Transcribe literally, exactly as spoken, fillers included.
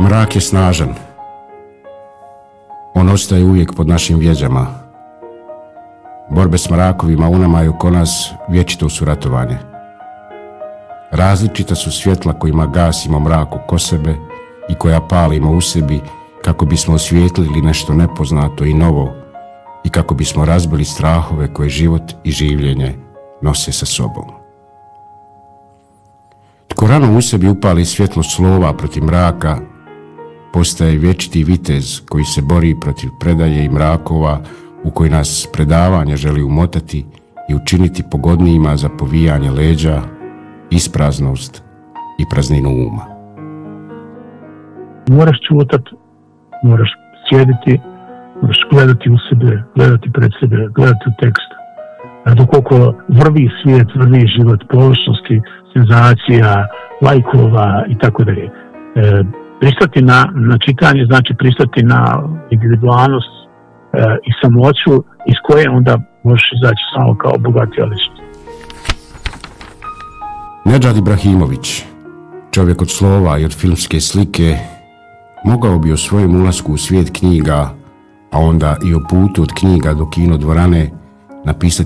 Mrak je snažan. On ostaje uvijek pod našim vjeđama. Borbe s mrakovima u nama i oko nas vječito su ratovanje. Različita su svjetla kojima gasimo mrak oko sebe i koja palimo u sebi kako bismo osvijetlili nešto nepoznato i novo i kako bismo razbili strahove koje život i življenje nose sa sobom. Tko rano u sebi upali svjetlo slova protiv mraka, postaje vječiti vitez koji se bori protiv predaje i mrakova u koji nas predavanje želi umotati i učiniti pogodnijima za povijanje leđa, ispraznost i prazninu uma. Moraš čutat, moraš sjediti, moraš gledati u sebe, gledati pred sebe, gledati u tekst. A dok oko vrvi svijet, vrvi život, površnosti, senzacija, lajkova i tako dalje. E, pristati na, na čitanje znači pristati na individualnost e, i samoću iz koje onda možeš izaći samo kao bogatija ličnost. Nedžad Ibrahimović, čovjek od slova i od filmske slike, mogao bi o svojem ulasku u svijet knjiga, a onda i o putu od knjiga do kino dvorane napisati